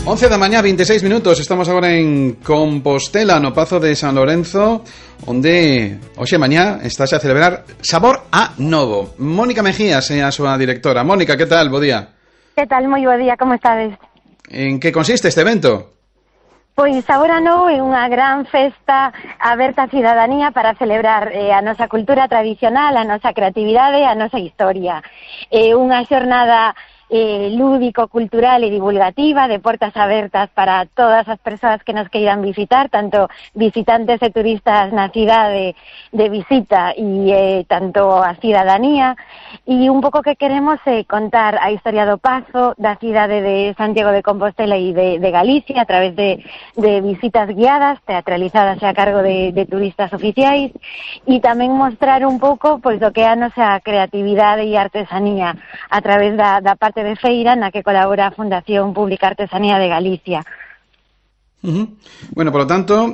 11 da mañá, 26 minutos. Estamos agora en Compostela, no Pazo de San Lorenzo, onde hoxe mañá estase a celebrar Sabor a Novo. Mónica Mejías é a súa directora. Mónica, que tal? Bo día. Que tal? Moi bo día, como estades? En que consiste este evento? Pois Sabor a Novo é unha gran festa aberta á cidadanía para celebrar a nosa cultura tradicional, a nosa creatividade, a nosa historia. É unha xornada lúdico, cultural e divulgativa, de portas abertas para todas as persoas que nos queiran visitar, tanto visitantes e turistas na cidade de visita e tanto a cidadanía, e un pouco que queremos é contar a historia do Pazo, da cidade de Santiago de Compostela e de Galicia a través de visitas guiadas, teatralizadas a cargo de turistas oficiais, e tamén mostrar un pouco pois do que é a nosa creatividade e artesanía a través da parte de feira na que colabora a Fundación Pública Artesanía de Galicia. Bueno, por lo tanto,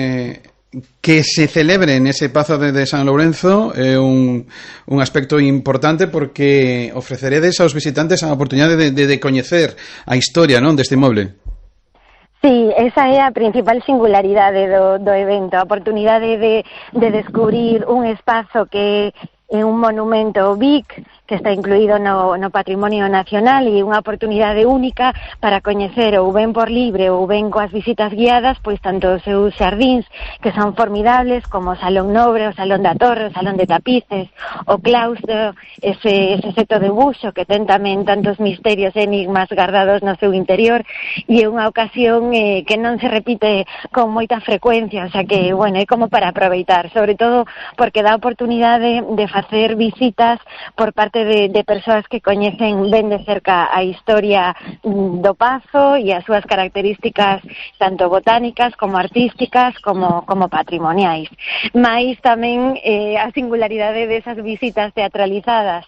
que se celebre nese Pazo de San Lourenzo é un aspecto importante porque ofreceredes aos visitantes a oportunidade de coñecer a historia, non, deste inmoble. Sí, esa é a principal singularidade do evento, a oportunidade de descubrir un espazo que é un monumento BIC que está incluído no Patrimonio Nacional e unha oportunidade única para coñecer ou ben por libre ou ben coas visitas guiadas, pois tanto os seus xardíns, que son formidables, como o Salón Nobre, o Salón da Torre, o Salón de Tapices, o claustro, ese seto de buxo que ten tamén tantos misterios e enigmas guardados no seu interior, e é unha ocasión que non se repite con moita frecuencia, o sea que, bueno, é como para aproveitar, sobre todo porque dá oportunidade de facer visitas por parte de persoas que coñecen ben de cerca a historia do Pazo e as súas características tanto botánicas como artísticas como patrimoniais. Mais tamén a singularidade desas visitas teatralizadas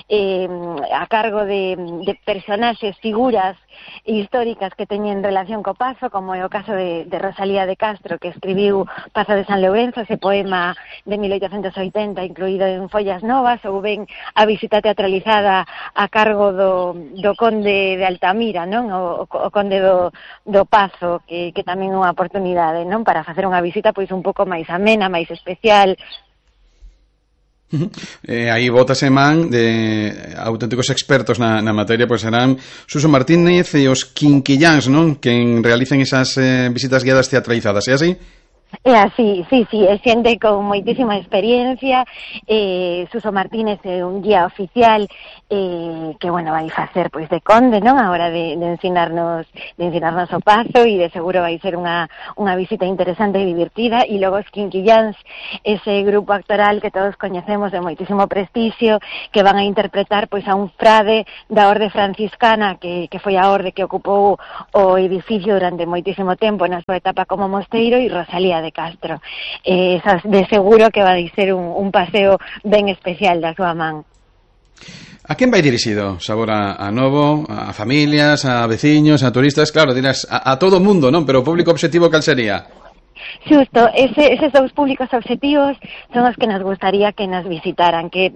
a cargo de personaxes, figuras históricas que teñen relación co Pazo, como é o caso de Rosalía de Castro, que escribiu Pazo de San Lourenzo, ese poema de 1880 incluído en Follas Novas, ou ben a visita teatralizada a cargo do conde de Altamira, non? O conde do Pazo, que tamén é unha oportunidade, non? Para facer unha visita pois un pouco máis amena, máis especial. Aí bótase man de auténticos expertos na materia, pois serán Suso Martínez e os Quinquilláns, non? Quen realicen esas visitas guiadas teatralizadas, é así? É así, sí, é xente con moitísima experiencia. Suso Martínez é un guía oficial que, bueno, vai facer pois de conde, non? A hora de ensinarnos o Pazo, e de seguro vai ser unha visita interesante e divertida. E logo os Quinquilláns, ese grupo actoral que todos coñecemos de moitísimo prestixio, que van a interpretar pois a un frade da orde franciscana que foi a orde que ocupou o edificio durante moitísimo tempo na súa etapa como mosteiro, e Rosalía de Castro. Esas de seguro que vai ser un paseo ben especial da súa man. A quen vai dirixido Sabor a Novo? A familias, a veciños, a turistas? Claro, dirás, a todo o mundo, non? Pero o público objetivo cal sería? Xusto, eses dous públicos obxectivos son os que nos gustaría que nos visitaran, que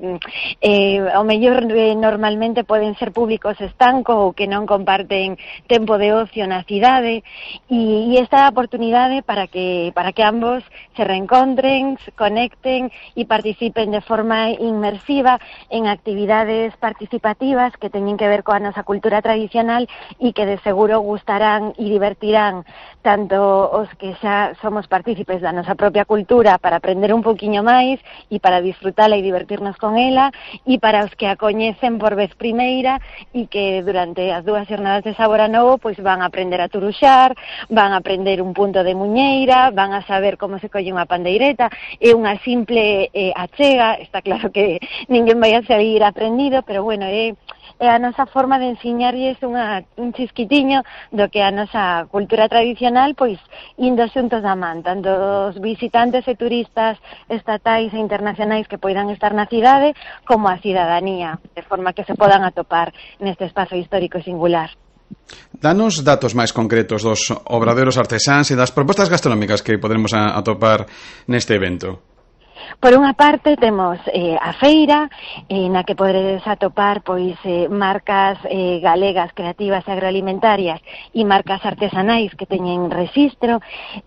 ao mellor normalmente poden ser públicos estancos ou que non comparten tempo de ocio na cidade, e esta oportunidade para que ambos se reencontren, se conecten e participen de forma inmersiva en actividades participativas que teñen que ver coa nosa cultura tradicional e que de seguro gustarán e divertirán tanto os que xa somos partícipes da nosa propia cultura para aprender un poquinho máis e para disfrutala e divertirnos con ela, e para os que a coñecen por vez primeira e que durante as dúas xornadas de Sabor a Novo pois van a aprender a turuxar, van a aprender un punto de muñeira, van a saber como se colle unha pandeireta. É unha simple achega, está claro que ninguén vai a sair aprendido, pero bueno, é a nosa forma de ensiñarlles un chisquitiño do que a nosa cultura tradicional, pois indo xuntos da man, tanto os visitantes e turistas estatais e internacionais que poidan estar na cidade, como a cidadanía, de forma que se podan atopar neste espazo histórico singular. Danos datos máis concretos dos obradoiros artesáns e das propostas gastronómicas que poderemos atopar neste evento. Por unha parte temos a feira na que poderedes atopar pois marcas galegas creativas e agroalimentarias e marcas artesanais que teñen rexistro,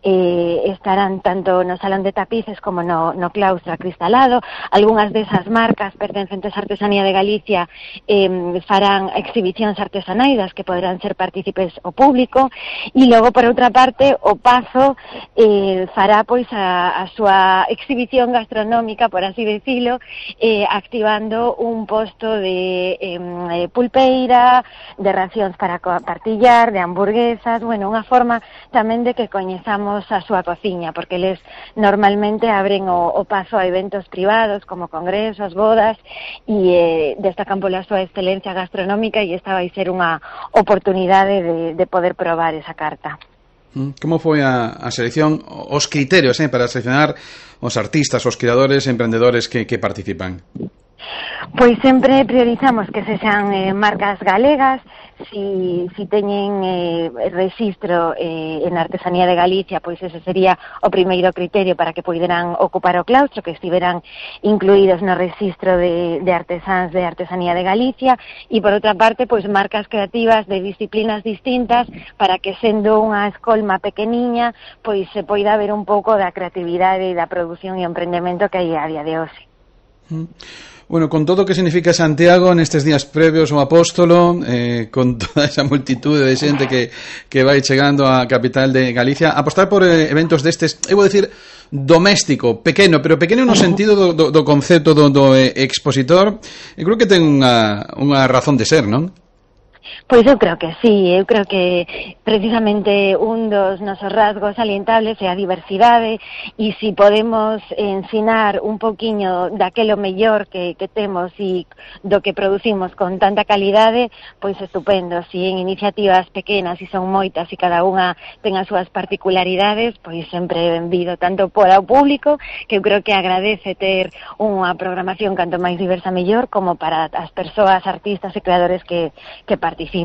estarán tanto no Salón de Tapices como no claustro acristalado. Algúnas desas marcas pertencentes á Artesanía de Galicia farán exhibicións artesanais das que poderán ser partícipes o público, e logo por outra parte o Pazo fará pois a súa exhibición gastronómica, por así decirlo, activando un posto de pulpeira, de racións para partillar, de hamburguesas, bueno, unha forma tamén de que coñezamos a súa cociña, porque eles normalmente abren o paso a eventos privados como congresos, bodas, e destacan pola súa excelencia gastronómica, e esta vai ser unha oportunidade de poder probar esa carta. Como foi a selección, os criterios para seleccionar os artistas, os creadores, emprendedores que participan? Pois sempre priorizamos que sexan marcas galegas. Si teñen rexistro en Artesanía de Galicia, pois ese sería o primeiro criterio para que poideran ocupar o claustro, que estiveran incluídos no rexistro de artesáns de Artesanía de Galicia, e por outra parte, pois marcas creativas de disciplinas distintas, para que sendo unha escolma pequeniña, pois se poida ver un pouco da creatividade e da produción e o emprendemento que hai a día de hoxe. Bueno, con todo o que significa Santiago nestes días previos ao Apóstolo, con toda esa multitude de xente que vai chegando á capital de Galicia, apostar por eventos destes, eu vou dicir, doméstico, pequeno, pero pequeno no sentido do concepto do expositor, eu creo que ten unha razón de ser, non? Pois eu creo que sí, eu creo que precisamente un dos nosos rasgos salientables é a diversidade, e si podemos ensinar un poquiño daquelo mellor que temos e do que producimos con tanta calidade, pois estupendo. Si en iniciativas pequenas, e son moitas, e cada unha ten as súas particularidades, pois sempre benvido tanto para o público, que eu creo que agradece ter unha programación canto máis diversa mellor, como para as persoas, artistas e creadores que participan.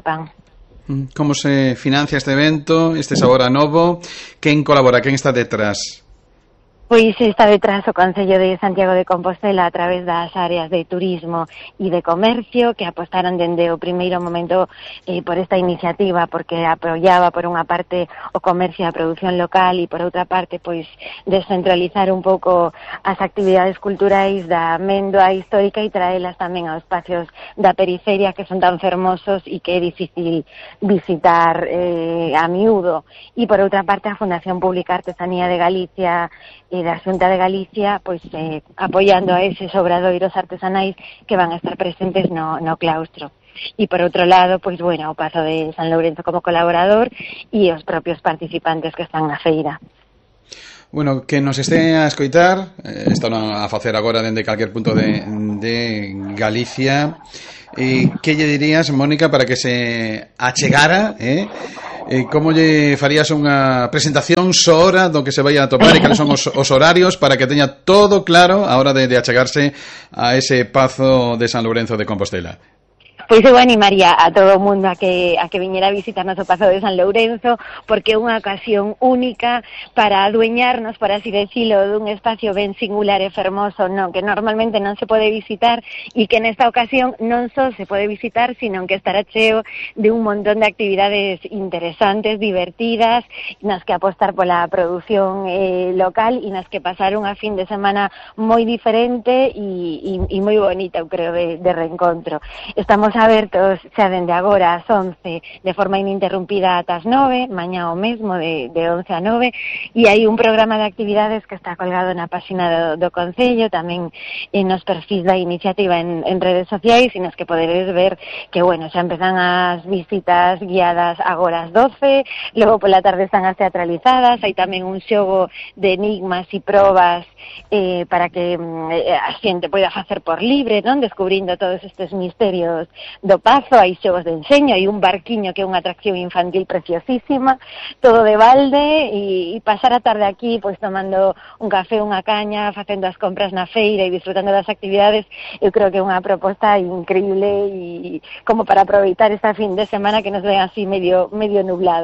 Como se financia este evento, este Sabor a Novo? Quen colabora, quen está detrás? Pois está detrás o Concello de Santiago de Compostela a través das áreas de turismo e de comercio, que apostaron dende o primeiro momento por esta iniciativa, porque apoiaba por unha parte o comercio e a produción local, e por outra parte pois descentralizar un pouco as actividades culturais da Méndoa histórica e traelas tamén aos espacios da periferia, que son tan fermosos e que é difícil visitar a miúdo. E por outra parte a Fundación Pública Artesanía de Galicia da Xunta de Galicia, pois apoiando a eses obradoiros artesanais que van a estar presentes no claustro. E por outro lado, pois bueno, o Pazo de San Lourenzo como colaborador e os propios participantes que están na feira. Bueno, que nos este a escoitar, están a facer agora dende calquer punto de Galicia. Que lle dirías, Mónica, para que se achegara, como lle farías unha presentación hora do que se vai a topar e cales son os horarios, para que teña todo claro a hora de achegarse a ese Pazo de San Lourenzo de Compostela? Pois eu animaría a todo o mundo a que viñera a visitarnos o Pazo de San Lourenzo, porque é unha ocasión única para adueñarnos, por así decirlo, dun espacio ben singular e fermoso, que normalmente non se pode visitar, e que nesta ocasión non só se pode visitar, sino que estará cheo de un montón de actividades interesantes, divertidas, nas que apostar pola produción local, e nas que pasar unha fin de semana moi diferente e moi bonita, eu creo, de reencontro. Estamos abertos xa dende agora ás 11 de forma ininterrumpida ata as 9, mañá o mesmo de 11 a 9, e hai un programa de actividades que está colgado na página do Concello, tamén nos perfis da iniciativa en redes sociais, e nos que podedes ver que, bueno, xa empezan as visitas guiadas agora ás 12, logo pola tarde están as teatralizadas, hai tamén un xogo de enigmas e probas para que a xente poida facer por libre, descubrindo todos estes misterios do Pazo. Hai xogos de enseño, hai un barquiño que é unha atracción infantil preciosísima, todo de balde, e pasar a tarde aquí pois tomando un café, unha caña, facendo as compras na feira e disfrutando das actividades. Eu creo que é unha proposta increíble, e como para aproveitar esta fin de semana que nos ven así medio nublada.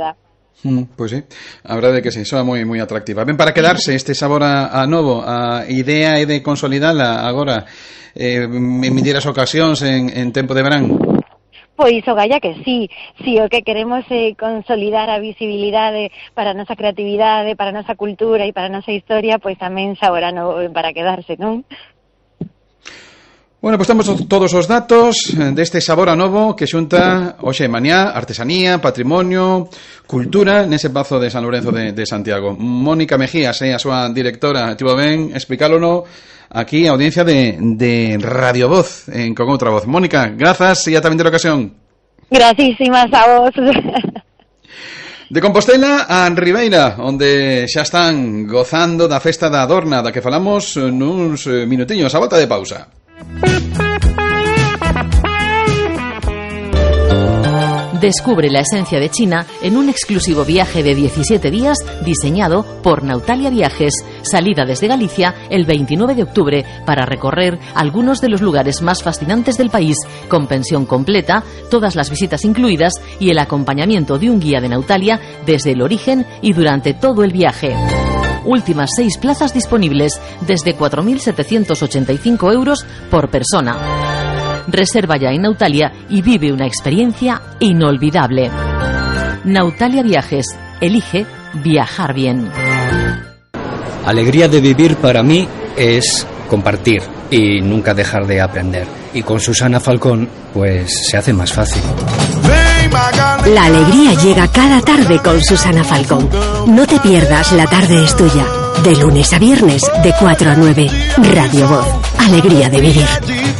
Pois sí, a verdade é que sí, soa moi atractiva. Ben, para quedarse este sabor a novo, a idea é de consolidala agora en mindeiras ocasións en tempo de verán. Pois o galla que sí, o que queremos é consolidar a visibilidade para a nosa creatividade, para a nosa cultura e para a nosa historia, pois tamén sabor a novo para quedarse, non? Bueno, pois temos todos os datos deste sabor a novo que xunta hoxe mañá artesanía, patrimonio, cultura nese pazo de San Lourenzo de Santiago. Mónica Mejías a súa directora, tivo ben explicálono aquí a audiencia de Radio Voz con outra voz. Mónica, grazas e ata vindeira ocasión. Gracísimas a vos. De Compostela a Ribeira, onde xa están gozando da festa da Adorna, da que falamos nuns minutiños a volta de pausa. Descubre la esencia de China en un exclusivo viaje de 17 días diseñado por Nautalia Viajes. Salida desde Galicia el 29 de octubre para recorrer algunos de los lugares más fascinantes del país, con pensión completa, todas las visitas incluidas y el acompañamiento de un guía de Nautalia desde el origen y durante todo el viaje. Últimas 6 plazas disponibles desde 4.785 euros por persona. Reserva ya en Nautalia y vive una experiencia inolvidable. Nautalia Viajes. Elige viajar bien. Alegría de vivir para mí es compartir y nunca dejar de aprender. Y con Susana Falcón, pues se hace más fácil. La alegría llega cada tarde con Susana Falcón. No te pierdas La tarde es tuya. De lunes a viernes, de 4 a 9. Radio Voz. Alegría de vivir.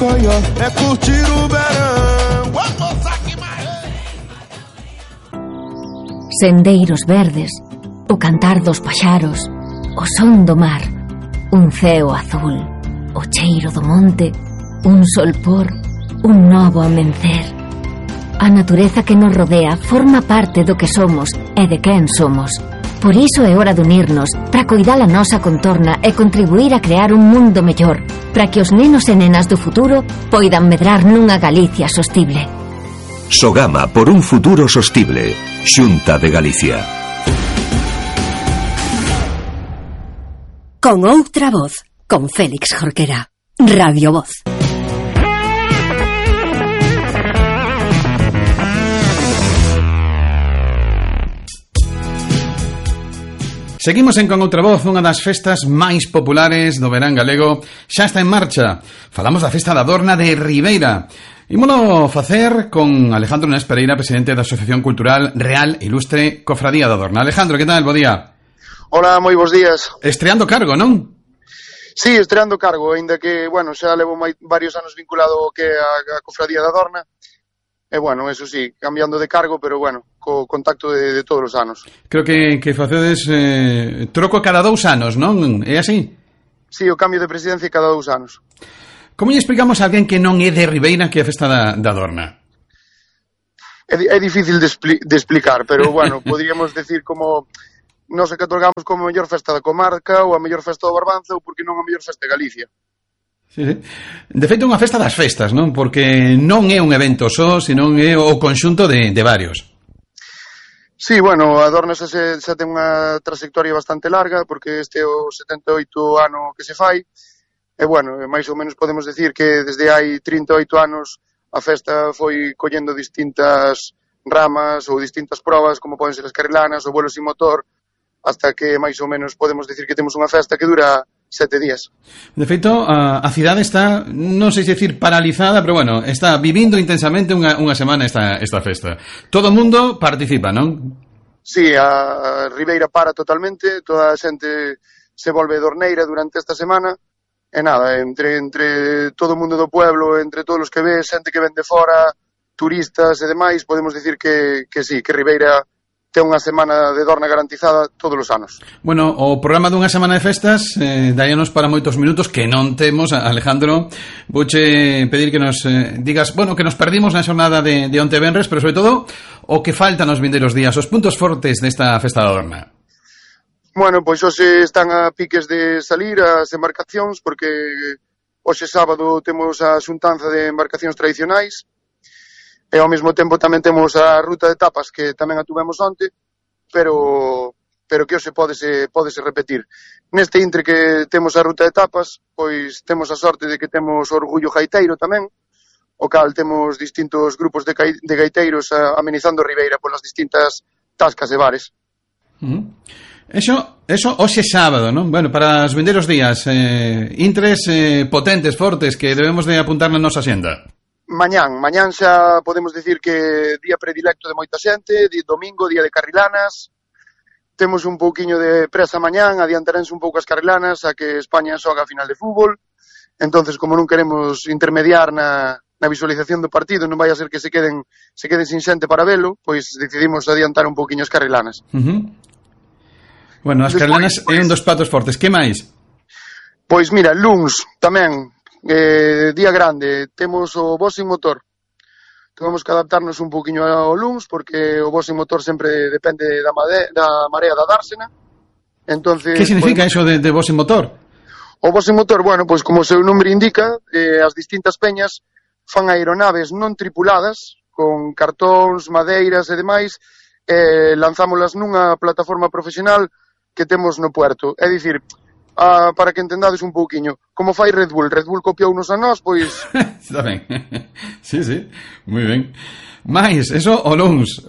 Sendeiros verdes, o cantar dos paxaros, o son do mar, un ceo azul, o cheiro do monte, un solpor, un novo amencer. A natureza que nos rodea forma parte do que somos e de quen somos. Por iso é hora de unirnos para coidar a nosa contorna e contribuir a crear un mundo mellor, para que os nenos e nenas do futuro poidan medrar nunha Galicia sostible. Sogama por un futuro sostible. Xunta de Galicia. Con outra voz, con Félix Jorquera. Radio Voz. Seguimos en Con outra voz, unha das festas máis populares do verán galego. Xa está en marcha. Falamos da festa da Adorna de Ribeira. Ímolo facer con Alejandro Nés Pereira, presidente da Asociación Cultural Real Ilustre Cofradía da Adorna. Alejandro, que tal? Bo día. Hola, moi bons días. Estreando cargo, non? Sí, estreando cargo, aínda que, bueno, xa levo varios anos vinculado que a Cofradía da Adorna. E, bueno, eso sí, cambiando de cargo, pero, bueno, co contacto de todos os anos. Creo que facedes troco cada 2 anos, non? É así? Sí, o cambio de presidencia cada 2 anos. Como lle explicamos a alguén que non é de Ribeira que é a festa da Adorna? É difícil de explicar, pero, bueno, podríamos decir como nos catolgamos como a mellor festa da comarca ou a mellor festa do Barbanza ou, porque non, a mellor festa de Galicia. Sí, sí. De feito, é unha festa das festas, non? Porque non é un evento só, senón é o conxunto de varios. Sí, bueno, a Adorna xa ten unha trayectoria bastante larga, porque este é o 78 ano que se fai, e, bueno, máis ou menos podemos decir que desde hai 38 anos a festa foi collendo distintas ramas ou distintas probas, como poden ser as carrilanas, o vuelo sin motor, hasta que máis ou menos podemos decir que temos unha festa que dura 7 días. De feito, a cidade está, non sei se decir paralizada, pero, bueno, está vivindo intensamente unha semana esta festa. Todo o mundo participa, non? Sí, a Ribeira para totalmente, toda a xente se volve dorneira durante esta semana, e nada, entre todo o mundo do pueblo, entre todos os que ve, xente que ven de fora, turistas e demais, podemos decir que sí, que Ribeira ten unha semana de Dorna garantizada todos os anos. Bueno, o programa dunha semana de festas daíanos para moitos minutos que non temos, Alejandro. Vouche pedir que nos digas, bueno, que nos perdimos na xornada de onte venres, pero sobre todo o que falta nos vindeiros días, os puntos fortes desta festa da Adorna. Bueno, pois hoxe están a piques de salir as embarcacións, porque hoxe sábado temos a xuntanza de embarcacións tradicionais, e ao mesmo tempo tamén temos a ruta de tapas, que tamén a tuvemos onte, pero que hoxe pódese repetir. Neste intre que temos a ruta de tapas, pois temos a sorte de que temos Orgullo Gaiteiro tamén, o cal temos distintos grupos de gaiteiros amenizando Ribeira polas distintas tascas e bares. Eso hoxe sábado, non? Bueno, para os vindeiros días, intres potentes, fortes, que debemos de apuntar na nosa xenda. Mañán xa podemos dicir que día predilecto de moita xente, domingo, día de carrilanas. Temos un pouquiño de presa mañán, adiantarense un pouco as carrilanas a que España xoga a final de fútbol. Entonces, como non queremos intermediar na visualización do partido, non vai a ser que se queden sin xente para velo, pois decidimos adiantar un pouquiño as carrilanas. Bueno, as carrilanas é un dos platos fortes. Que máis? Pois mira, luns tamén, día grande, temos o Boxing Motor. Temos que adaptarnos un poquinho ao luns, porque o Boxing Motor sempre depende da marea da dársena. Entonces, que significa iso de Boxing Motor? O Boxing Motor, bueno, pois como o seu nombre indica, as distintas peñas fan aeronaves non tripuladas, con cartóns, madeiras e demais, lanzámolas nunha plataforma profesional que temos no puerto. É dicir, para que entendades un pouquiño, como fai Red Bull copiounos a nós, pois... Está ben, sí, moi ben. Mais, eso o luns?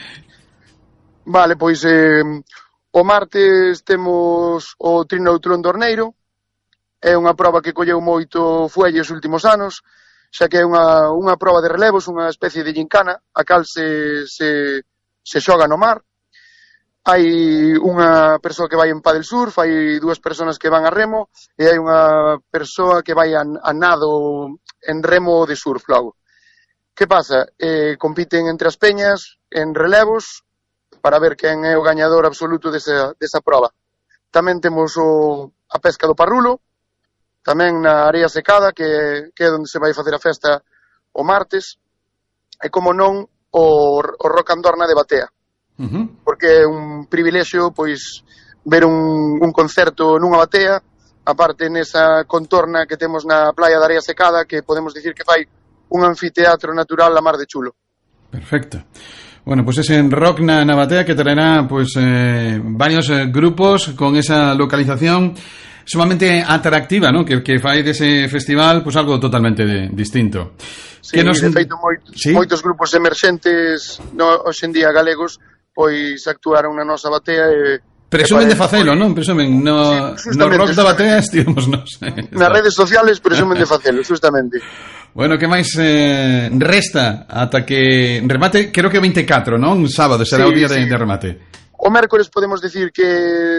Vale, pois o martes temos o Trinoutrón do Orneiro, é unha proba que colleu moito fuelle os últimos anos, xa que é unha proba de relevos, unha especie de gincana, a cal se xoga no mar. Hai unha persoa que vai en paddle surf, hai dúas persoas que van a remo e hai unha persoa que vai a nado en remo de surf logo. Que pasa? Compiten entre as peñas en relevos para ver quen é o gañador absoluto desa proba. Tamén temos a pesca do parrulo, tamén na area secada, que é onde se vai facer a festa o martes, e como non o Rock Andorna de Batea. Porque é un privilexio pois ver un concerto nunha batea, aparte nesa contorna que temos na playa da Area Secada, que podemos dicir que fai un anfiteatro natural a mar de chulo. Perfecto. Bueno, pues ese rock na batea que traerá pues varios grupos con esa localización sumamente atractiva, ¿no? Que fai dese festival pues algo totalmente distinto. Sí, de feito moitos grupos emerxentes hoxe en día galegos pois actuaron na nosa batea e presumen de facelo, non? Presumen no rock da batea estivemos nos. Nas redes sociales presumen de facelo, justamente. Bueno, que máis resta ata que remate, creo que 24, non? Un sábado será o día de remate. O mércores podemos dicir que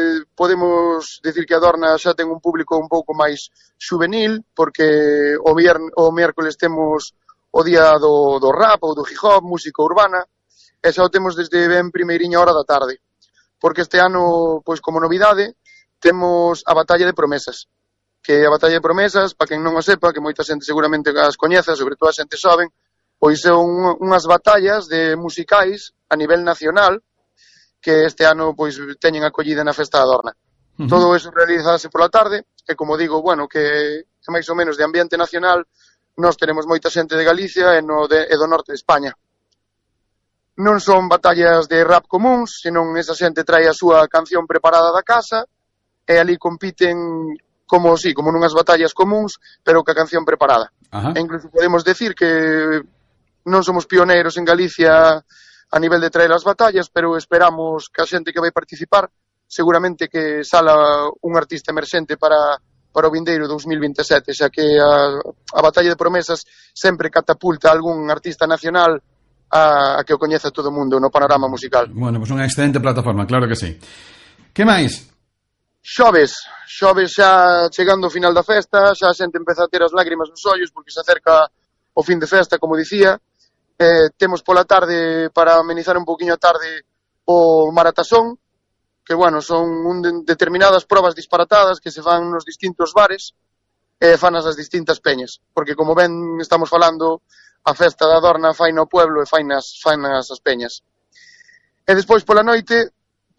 a Dorna xa ten un público un pouco máis juvenil, porque o mércores temos o día do rap ou do hip hop, música urbana, e xa o temos desde ben primeiriña hora da tarde. Porque este ano, pois como novidade, temos a Batalla de Promesas. Que a Batalla de Promesas, para quen non o sepa, que moita xente seguramente as coñeza, sobre todo a xente xoven, pois son unhas batallas de musicais a nivel nacional que este ano pois teñen acollida na Festa da Dorna. Todo eso realizase pola tarde, e como digo, bueno, que é máis ou menos de ambiente nacional, nós tenemos moita xente de Galicia e do norte de España. Non son batallas de rap comuns, senón esa xente trae a súa canción preparada da casa e ali compiten como nunhas batallas comuns, pero ca canción preparada. E incluso podemos decir que non somos pioneiros en Galicia a nivel de traer as batallas, pero esperamos que a xente que vai participar seguramente que sala un artista emerxente para o vindeiro 2027, xa que a Batalla de Promesas sempre catapulta algún artista nacional a que o coñeza todo o mundo no panorama musical. Bueno, pues unha excelente plataforma, claro que sí. Que máis? Xoves xa chegando ao final da festa, xa a xente empeza a ter as lágrimas nos ollos porque se acerca o fin de festa, como dicía. Temos pola tarde, para amenizar un poquinho a tarde, o Maratasón, que, bueno, son determinadas probas disparatadas que se fan nos distintos bares e fanas as distintas peñas, porque como ben estamos falando, a festa da Dorna fai no pueblo e fainas as peñas. E despois pola noite,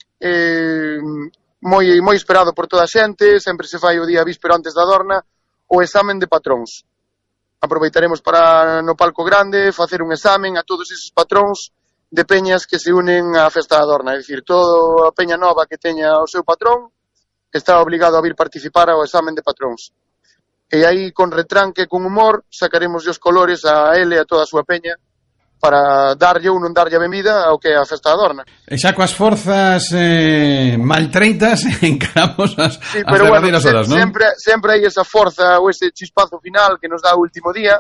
moi esperado por toda a xente, sempre se fai o día víspero antes da Dorna, o examen de patróns. Aproveitaremos para no palco grande facer un examen a todos esos patróns de peñas que se unen á Festa da Adorna, é dicir, toda a peña nova que teña o seu patrón está obligado a vir participar ao examen de patróns. E aí, con retranque, con humor, sacaremos os colores a ele e a toda a súa peña para darlle ou non darlle a benvida ao que é a Festa da Adorna. E xa coas forzas maltreitas encaramos as verdadeiras horas, non? Sempre hai esa forza ou ese chispazo final que nos dá o último día.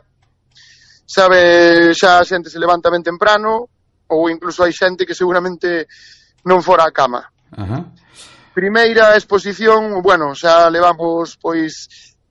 Sabe, xa a xente se levanta ben temprano, ou incluso hai xente que seguramente non fora a cama. Primeira exposición, bueno, xa levamos pois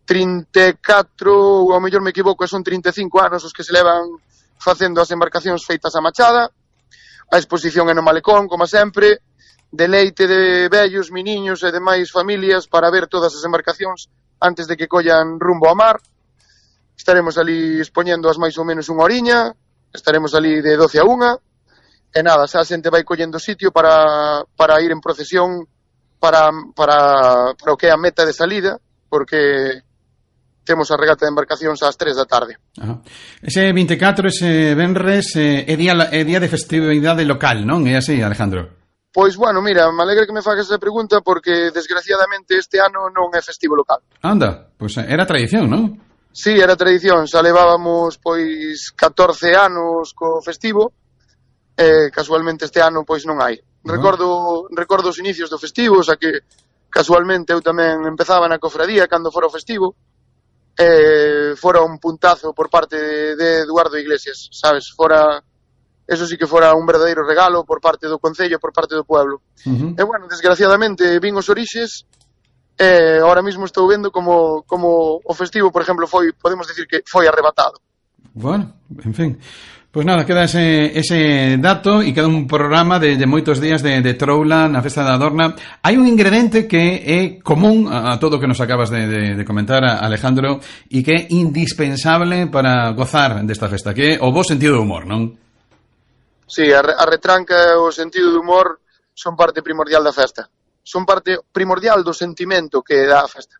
34, ou ao mellor me equivoco, son 35 anos os que se levan facendo as embarcacións feitas a machada. A exposición é no Malecón, como sempre, deleite de vellos, miniños e demais familias para ver todas as embarcacións antes de que collan rumbo ao mar. Estaremos ali expoñendo as máis ou menos unha horiña, estaremos ali de 12 a 1, e nada, xa a xente vai collendo sitio para ir en procesión para o que é a meta de salida, porque temos a regata de embarcacións ás 3 da tarde. Ese 24, ese venres, é día de festividade local, non? É así, Alejandro? Pois, bueno, mira, me alegra que me fagas esa pregunta porque, desgraciadamente, este ano non é festivo local. Anda, pois era tradición, non? Sí, era tradición, xa levábamos, pois, 14 anos co festivo, casualmente este ano, pois, non hai. Recordo os inicios do festivo, xa que, casualmente, eu tamén empezaba na cofradía cando fora o festivo, fora un puntazo por parte de Eduardo Iglesias, sabes, eso sí que fora un verdadeiro regalo por parte do Concello, por parte do pueblo. E, bueno, desgraciadamente, vin os orixes, ahora mismo estou vendo como o festivo, por exemplo, podemos decir que foi arrebatado. Bueno, en fin. Pois nada, queda ese dato e queda un programa de moitos días de troula na Festa da Adorna. Hai un ingrediente que é común a todo o que nos acabas de comentar, Alejandro, e que é indispensable para gozar desta festa, que é o bo sentido do humor, non? Sí, a retranca e o sentido do humor son parte primordial da festa. Son parte primordial do sentimento que dá a festa.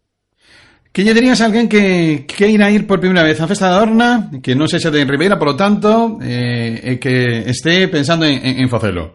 Que lle dirías a alguén que irá ir por primeira vez á Festa da Adorna, que non sexa de Ribeira, por lo tanto, e que este pensando en facelo?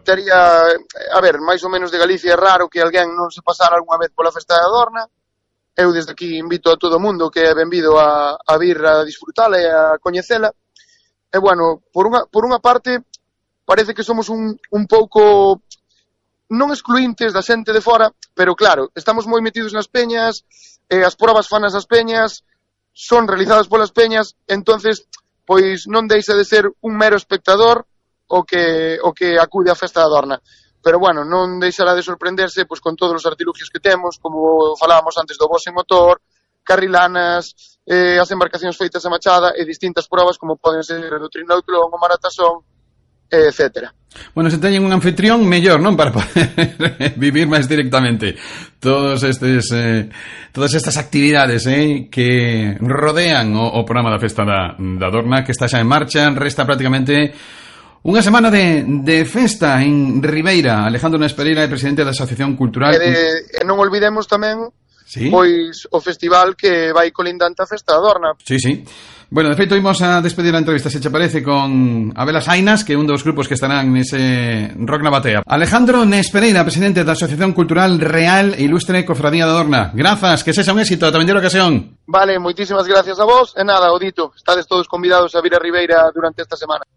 A ver, máis ou menos de Galicia é raro que alguén non se pasara algunha vez pola Festa da Adorna. Eu desde aquí invito a todo o mundo que é benvido a vir a disfrutala e a coñecela. E, bueno, por unha parte, parece que somos un pouco non excluíntes da xente de fora, pero claro, estamos moi metidos nas peñas, as probas fanas as peñas, son realizadas polas peñas, entonces, pois non deixa de ser un mero espectador o que acude á Festa da Adorna. Pero, bueno, non deixará de sorprenderse pois con todos os artilugios que temos, como falábamos antes do boxe motor, carrilanas, as embarcacións feitas a machada e distintas probas como poden ser o trinautlón, o maratasón, etcétera. Bueno, se teñen un anfitrión mellor, non? Para poder vivir máis directamente todas estas actividades que rodean o programa da Festa da Adorna, que está xa en marcha. Resta prácticamente unha semana de festa en Ribeira. Alejandro Nespereira é presidente da Asociación Cultural. E non olvidemos tamén, ¿sí?, pois o festival que vai colindante a Festa da Adorna. Sí, sí. Bueno, de feito, imos a despedir a entrevista, se che parece, con Abel Asainas, que é un dos grupos que estarán nese Rock na Batea. Alejandro Nespereira, presidente da Asociación Cultural Real e Ilustre Cofradía da Adorna. Grazas, que sexa un éxito, tamén de ocasión. Vale, moitísimas gracias a vos. E nada, o dito, estades todos convidados a vir a Ribeira durante esta semana.